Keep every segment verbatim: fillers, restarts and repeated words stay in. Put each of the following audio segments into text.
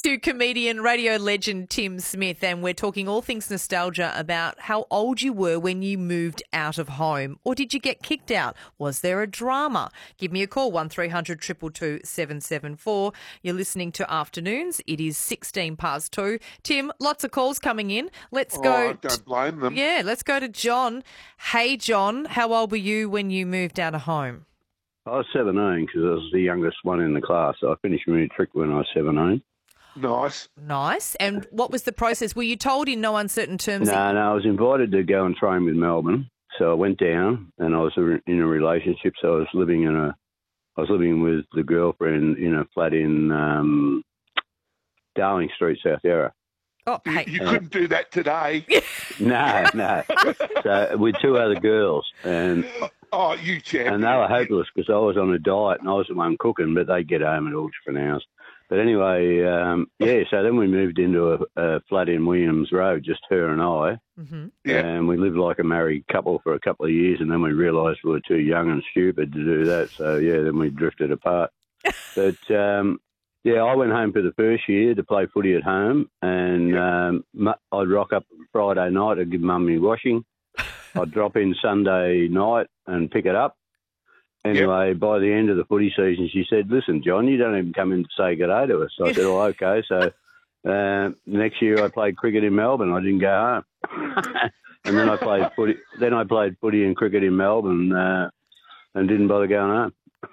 to comedian, radio legend Tim Smith, and we're talking all things nostalgia about how old you were when you moved out of home. Or did you get kicked out? Was there a drama? Give me a call, one three hundred two two two seven seven four. You're listening to Afternoons. It is sixteen past two. Tim, lots of calls coming in. Let's Oh, go. I don't blame them. Yeah, let's go to John. Hey, John, how old were you when you moved out of home? I was seventeen because I was the youngest one in the class. I finished matric when I was seventeen. Nice. Nice. And what was the process? Were you told in no uncertain terms? No, that- no, I was invited to go and train with Melbourne. So I went down and I was in a relationship. So I was living in a, I was living with the girlfriend in a flat in um, Darling Street, South Yarra. Oh, You, hey. you couldn't do that today. No, no. So with two other girls, and Oh, you champion. and they were hopeless because I was on a diet and I was the one cooking, but they get home at all different hours. But anyway, um, yeah. So then we moved into a, a flat in Williams Road, just her and I, Mm-hmm. Yeah. and we lived like a married couple for a couple of years, and then we realised we were too young and stupid to do that. So yeah, then we drifted apart. But um, yeah, I went home for the first year to play footy at home, and um, mu- I'd rock up Friday night, I'd give mum my washing. I'd drop in Sunday night and pick it up. Anyway, by the end of the footy season, she said, "Listen, John, you don't even come in to say good day to us." So I said, "Oh, okay." So uh, next year I played cricket in Melbourne. I didn't go home. And then I played footy. Then I played footy and cricket in Melbourne uh, and didn't bother going home.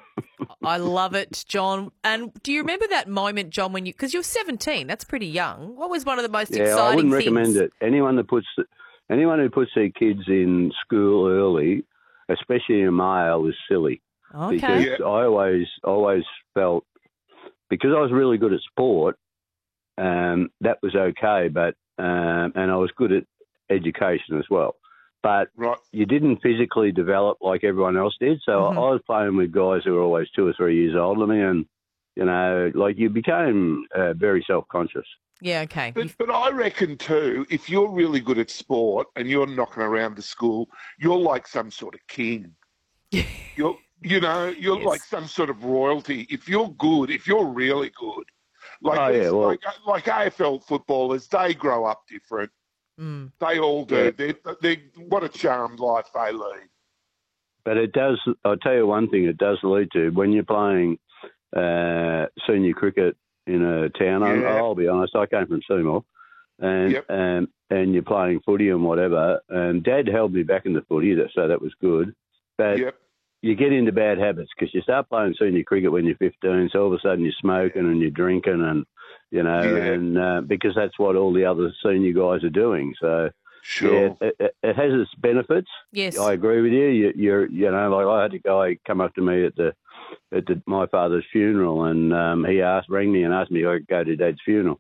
I love it, John. And do you remember that moment, John, when you, because you're seventeen, that's pretty young. What was one of the most Yeah, exciting I wouldn't things? recommend it. Anyone that puts anyone who puts their kids in school early, especially a male, is silly. Okay. Because Yeah. I always always felt because I was really good at sport, um, that was okay, but um, and I was good at education as well. But Right. you didn't physically develop like everyone else did. So Mhm. I was playing with guys who were always two or three years older than me, and you know, like you became uh, very self-conscious. Yeah, okay. But, but I reckon too, if you're really good at sport and you're knocking around the school, you're like some sort of king. You're, you know, you're Yes. like some sort of royalty. If you're good, if you're really good, like Oh, yeah, there's- well- like, like A F L footballers, they grow up different. Mm. They all do. Yeah. They, they, what a charmed life they lead. But it does, I'll tell you one thing it does lead to, when you're playing uh, senior cricket in a town, I- Yeah. I'll be honest, I came from Seymour, and, Yep. and, and you're playing footy and whatever, and Dad held me back in the footy, that- so that was good. But Yep. you get into bad habits because you start playing senior cricket when you're fifteen, so all of a sudden you're smoking and you're drinking and, you know, Yeah. and uh, because that's what all the other senior guys are doing. So, Sure. yeah, it, it, it has its benefits. Yes. I agree with you. you. You're, you know, like I had a guy come up to me at the at the, my father's funeral, and um, he asked, rang me and asked me if I could go to Dad's funeral.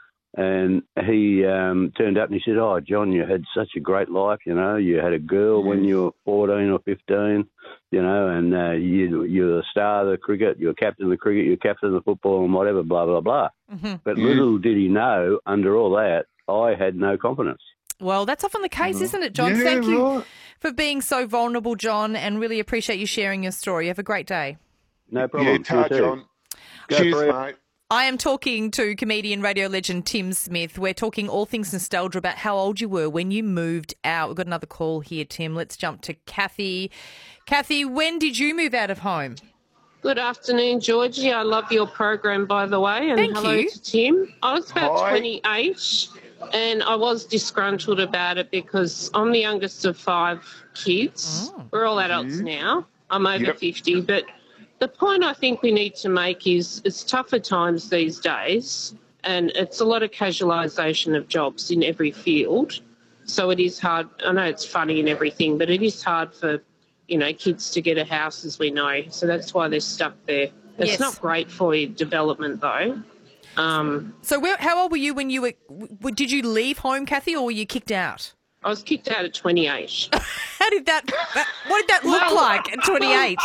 And he um, turned up and he said, "Oh, John, you had such a great life. You know, you had a girl when you were fourteen or fifteen. You know, and uh, you you're the star of the cricket. You're captain of the cricket. You're captain of the football, and whatever. Blah blah blah." Mm-hmm. But Yeah. little did he know, under all that, I had no confidence. Well, that's often the case, isn't it, John? Yeah, Thank you right. for being so vulnerable, John, and really appreciate you sharing your story. Have a great day. No Yeah, problem. ta, You too. John. Go Cheers, for it. mate. I am talking to comedian, radio legend Tim Smith. We're talking all things nostalgia about how old you were when you moved out. We've got another call here, Tim. Let's jump to Kathy. Kathy, when did you move out of home? Good afternoon, Georgie. I love your program, by the way, and Thank hello you. to Tim. I was about Hi. twenty-eight, and I was disgruntled about it because I'm the youngest of five kids. Oh. We're all adults now. I'm over Yep. fifty, but the point I think we need to make is it's tougher times these days, and it's a lot of casualisation of jobs in every field. So it is hard. I know it's funny and everything, but it is hard for, you know, kids to get a house, as we know. So that's why they're stuck there. It's Yes. not great for your development, though. Um, So where, how old were you when you were, w- did you leave home, Kathy, or were you kicked out? I was kicked out at twenty-eight. How did that, that what did that look Well- like at twenty-eight?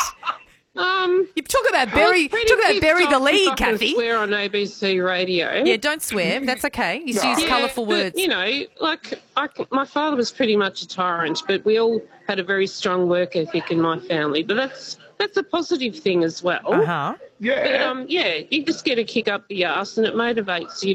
Um, You talk about I bury, was pretty talk about pissed bury the off lead, if I can Kathy. swear on A B C radio. Yeah, don't swear. That's okay. You No. use Yeah, colourful but, words. You know, like I, my father was pretty much a tyrant, but we all had a very strong work ethic in my family. But that's that's a positive thing as well. Uh huh. Yeah. But um, yeah, you just get a kick up the arse, and it motivates you